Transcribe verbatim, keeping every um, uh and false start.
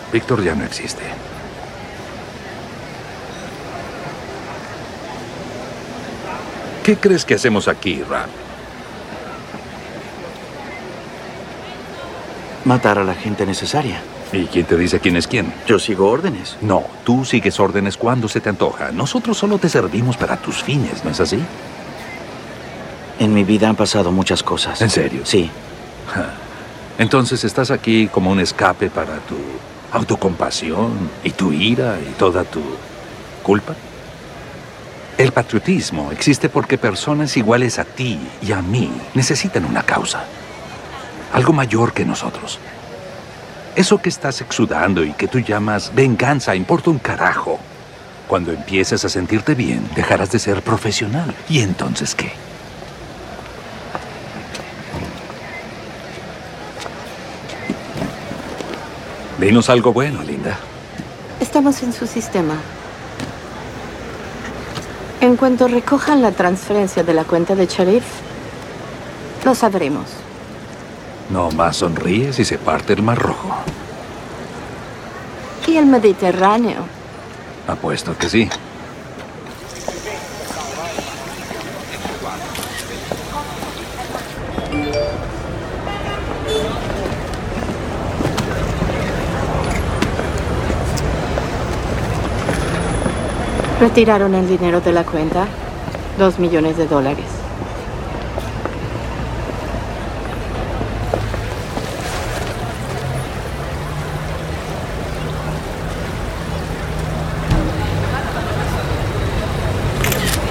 Víctor ya no existe. ¿Qué crees que hacemos aquí, Ram? Matar a la gente necesaria. ¿Y quién te dice quién es quién? Yo sigo órdenes. No, tú sigues órdenes cuando se te antoja. Nosotros solo te servimos para tus fines, ¿no es así? En mi vida han pasado muchas cosas. ¿En serio? Sí. Entonces estás aquí como un escape para tu autocompasión y tu ira y toda tu culpa. El patriotismo existe porque personas iguales a ti y a mí necesitan una causa. Algo mayor que nosotros. Eso que estás exudando y que tú llamas venganza importa un carajo. Cuando empieces a sentirte bien, dejarás de ser profesional. ¿Y entonces qué? Dinos algo bueno, linda. Estamos en su sistema. En cuanto recojan la transferencia de la cuenta de Sharif, lo sabremos. No más sonríes y se parte el Mar Rojo. ¿Y el Mediterráneo? Apuesto que sí. Retiraron el dinero de la cuenta, dos millones de dólares.